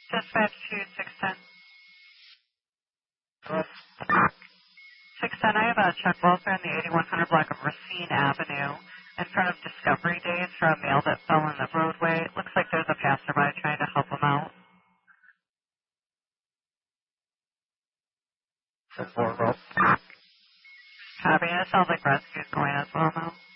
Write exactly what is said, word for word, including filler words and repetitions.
Dispatch to six ten. six ten, I have a Chuck Welfare in the eighty-one hundred block of Racine Avenue in front of Discovery Days for a male that fell in the roadway. It looks like there's a passerby trying to help him out. ten four, roll. Copy. It sounds like rescue's going as well now.